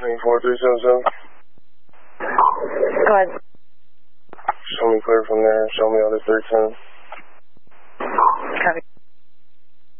4377. Go ahead. Show me clear from there. Show me other 310. Copy.